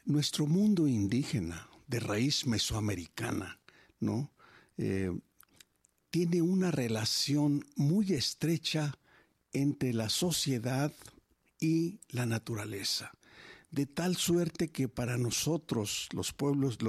Nuestro mundo indígena de raíz mesoamericana, ¿no? Tiene una relación muy estrecha entre la sociedad y la naturaleza, de tal suerte que para nosotros, los pueblos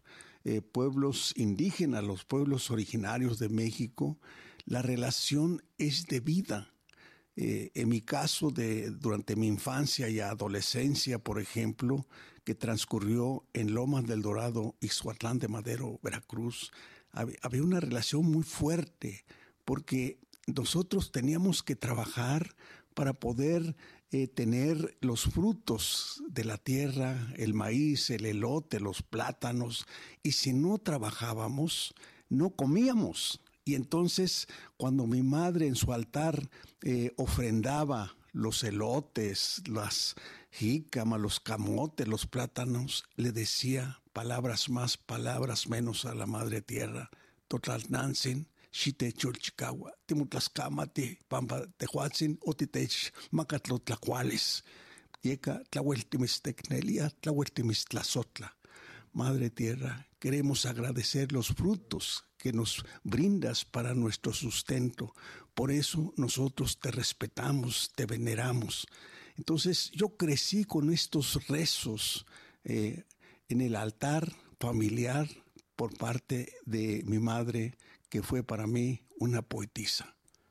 indígenas, los pueblos originarios de México, la relación es de vida. En mi caso, durante mi infancia y adolescencia, por ejemplo, que transcurrió en Lomas del Dorado, Ixhuatlán de Madero, Veracruz, había una relación muy fuerte, porque nosotros teníamos que trabajar para poder tener los frutos de la tierra, el maíz, el elote, los plátanos, y si no trabajábamos, no comíamos. Y entonces, cuando mi madre en su altar ofrendaba los elotes, las jícamas, los camotes, los plátanos, le decía palabras más, palabras menos a la madre tierra. Totlalnantzin, xitecholchicaua, timutlascamati, pampa tehuatzin, otitech macatlotlacuales. Yeca tlahueltimistecnelia, tlahueltimistlazotla. Madre tierra, queremos agradecer los frutos que nos brindas para nuestro sustento. Por eso nosotros te respetamos, te veneramos. Entonces yo crecí con estos rezos en el altar familiar por parte de mi madre, que fue para mí una poetisa.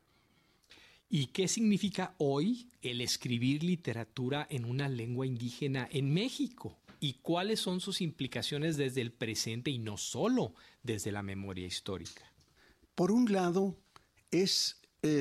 ¿Y qué significa hoy el escribir literatura en una lengua indígena en México? ¿Y cuáles son sus implicaciones desde el presente y no solo desde la memoria histórica? Por un lado, es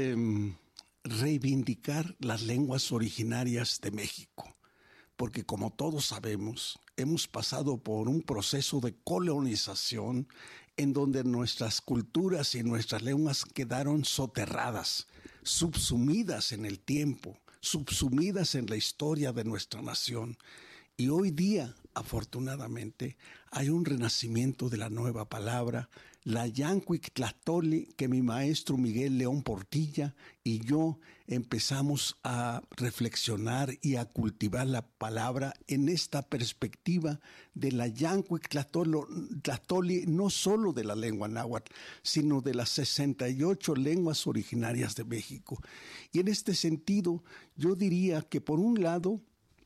reivindicar las lenguas originarias de México, porque como todos sabemos, hemos pasado por un proceso de colonización en donde nuestras culturas y nuestras lenguas quedaron soterradas, subsumidas en el tiempo, subsumidas en la historia de nuestra nación. Y hoy día, afortunadamente, hay un renacimiento de la nueva palabra, la Yancuictlahtoli, que mi maestro Miguel León Portilla y yo empezamos a reflexionar y a cultivar la palabra en esta perspectiva de la Yancuictlahtoli, no solo de la lengua náhuatl, sino de las 68 lenguas originarias de México. Y en este sentido, yo diría que por un lado,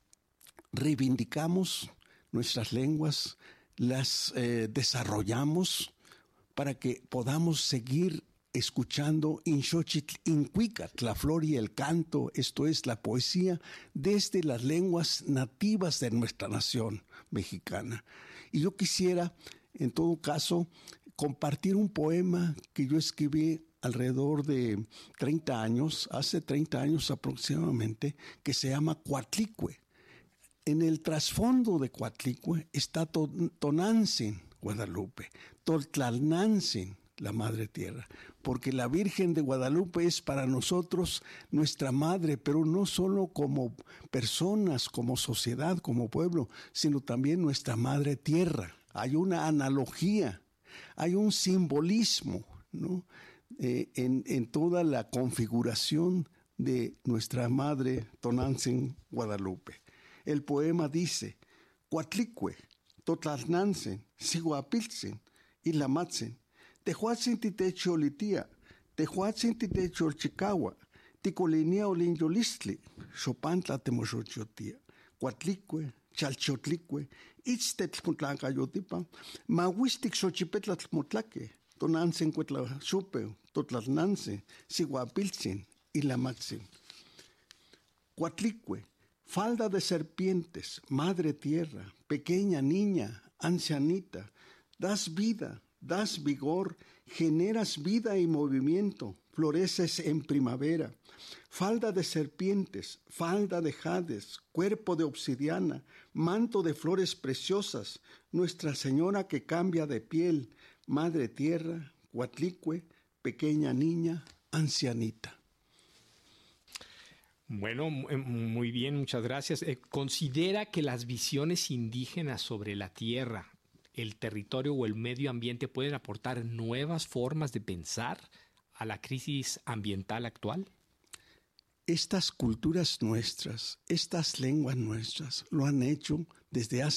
reivindicamos nuestras lenguas, las desarrollamos para que podamos seguir escuchando Inxochitl Incuicatl, la flor y el canto, esto es la poesía, desde las lenguas nativas de nuestra nación mexicana. Y yo quisiera, en todo caso, compartir un poema que yo escribí alrededor de 30 años, hace 30 años aproximadamente, que se llama Coatlicue. En el trasfondo de Coatlicue está Tonantzin, Guadalupe, Toltlalnantzin, la Madre Tierra, porque la Virgen de Guadalupe es para nosotros nuestra Madre, pero no solo como personas, como sociedad, como pueblo, sino también nuestra Madre Tierra. Hay una analogía, hay un simbolismo, ¿no? En toda la configuración de nuestra Madre Tonantzin, Guadalupe. El poema dice: Coatlicue, Totlalnantzin, Siguapiltzin, Ilamatzin, Tehuatzin titecholitia, Tehuatzin titecholchicahua, Ticolinia olinyolistli, Xopantla temoxochiotia, Coatlicue, Chalchotlicue, Itztetl Mahuistic Xochipetlatl Motlaque, Tonantzin Cuetlaxupeu, Totlalnantzin, Siguapiltzin, Ilamatzin. Coatlicue, falda de serpientes, madre tierra, pequeña niña, ancianita, das vida, das vigor, generas vida y movimiento, floreces en primavera. Falda de serpientes, falda de jades, cuerpo de obsidiana, manto de flores preciosas, Nuestra Señora que cambia de piel, madre tierra, Coatlicue, pequeña niña, ancianita. Bueno, muy bien, muchas gracias. ¿Considera que las visiones indígenas sobre la tierra, el territorio o el medio ambiente pueden aportar nuevas formas de pensar a la crisis ambiental actual? Estas culturas nuestras, estas lenguas nuestras, lo han hecho desde hace